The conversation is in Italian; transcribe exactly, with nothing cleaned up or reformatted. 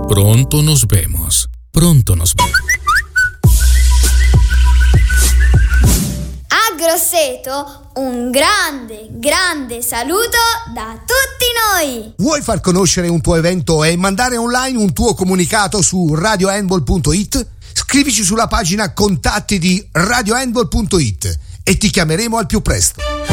Pronto nos vemos. Pronto nos vemos. A Grosseto un grande, grande saluto da tutti noi. Vuoi far conoscere un tuo evento e mandare online un tuo comunicato su radio handball punto it? Scrivici sulla pagina contatti di radio handball punto it e ti chiameremo al più presto.